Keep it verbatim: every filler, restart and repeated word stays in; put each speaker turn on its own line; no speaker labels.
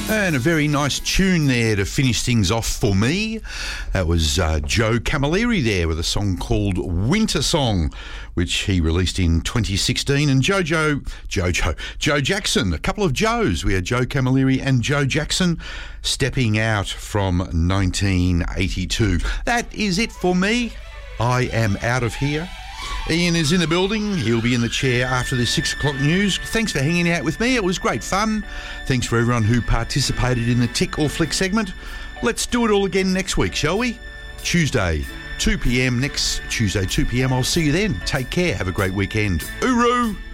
And a very nice tune there to finish things off for me. That was uh, Joe Camilleri there with a song called Winter Song, which he released in twenty sixteen. And Jojo, Jojo, Joe Jackson, a couple of Joes. We had Joe Camilleri and Joe Jackson stepping out from nineteen eighty-two. That is it for me. I am out of here. Ian is in the building. He'll be in the chair after the six o'clock news. Thanks for hanging out with me. It was great fun. Thanks for everyone who participated in the Tick or Flick segment. Let's do it all again next week, shall we? Tuesday, two p.m. Next Tuesday, two p.m. I'll see you then. Take care. Have a great weekend. Uru!